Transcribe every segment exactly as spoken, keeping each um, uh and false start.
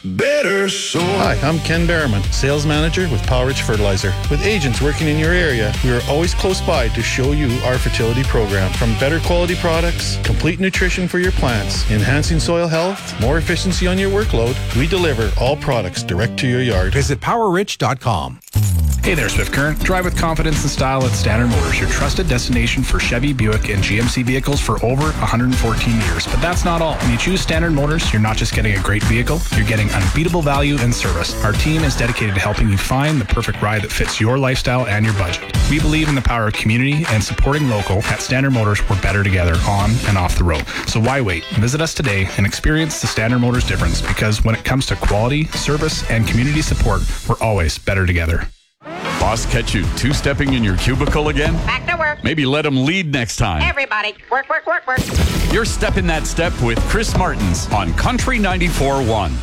Better soil. Hi, I'm Ken Berriman, Sales Manager with Powerage Fertilizer. With agents working in your area, we are always close by to show you our fertility program. From better quality products, complete nutrition for your plants, enhancing soil health, more efficiency on your workload, we deliver all products direct to your yard. Visit power rich dot com. Hey there, Swift Current. Drive with confidence and style at Standard Motors, your trusted destination for Chevy, Buick, and G M C vehicles for over one hundred fourteen years. But that's not all. When you choose Standard Motors, you're not just getting a great vehicle, you're getting unbeatable value and service. Our team is dedicated to helping you find the perfect ride that fits your lifestyle and your budget. We believe in the power of community and supporting local. At Standard Motors, we're better together on and off the road. So why wait? Visit us today and experience the Standard Motors difference, because when it comes to quality, service, and community support, we're always better together. Boss catch you two-stepping in your cubicle again? Back to work. Maybe let him lead next time. Everybody, work, work, work, work. You're stepping that step with Chris Martins on Country ninety-four point one.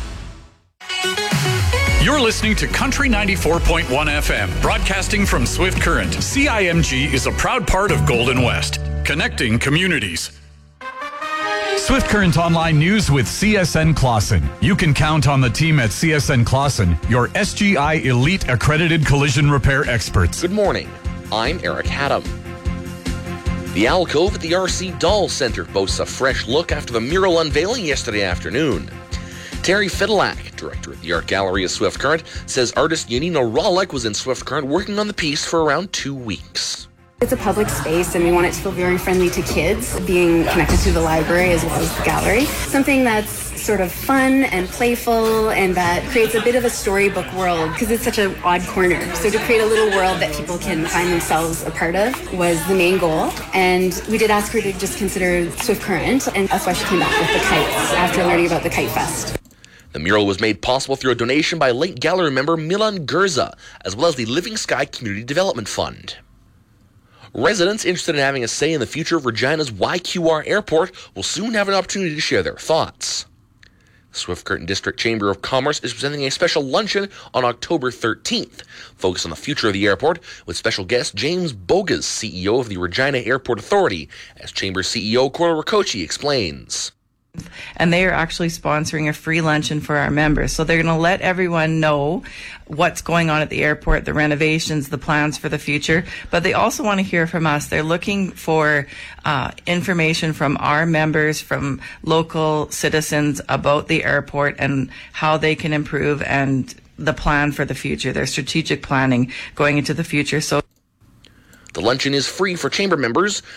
You're listening to Country ninety-four point one F M, broadcasting from Swift Current. C I M G is a proud part of Golden West, connecting communities. Swift Current Online News with C S N Clausen. You can count on the team at C S N Clausen, your S G I Elite Accredited Collision Repair experts. Good morning. I'm Eric Haddam. The alcove at the R C Doll Center boasts a fresh look after the mural unveiling yesterday afternoon. Terry Fidelak, director of the Art Gallery of Swift Current, says artist Yanina Rollick was in Swift Current working on the piece for around two weeks. It's a public space and we want it to feel very friendly to kids, being connected to the library as well as the gallery. Something that's sort of fun and playful and that creates a bit of a storybook world because it's such an odd corner. So to create a little world that people can find themselves a part of was the main goal. And we did ask her to just consider Swift Current, and that's why she came back with the kites after learning about the Kite Fest. The mural was made possible through a donation by late gallery member Milan Gurza, as well as the Living Sky Community Development Fund. Residents interested in having a say in the future of Regina's Y Q R Airport will soon have an opportunity to share their thoughts. The Swift Current District Chamber of Commerce is presenting a special luncheon on October thirteenth, focused on the future of the airport, with special guest James Bogas, C E O of the Regina Airport Authority, as Chamber C E O Cora Ricochi explains. And they are actually sponsoring a free luncheon for our members. So they're going to let everyone know what's going on at the airport, the renovations, the plans for the future. But they also want to hear from us. They're looking for uh, information from our members, from local citizens about the airport and how they can improve and the plan for the future, their strategic planning going into the future. So the luncheon is free for chamber members.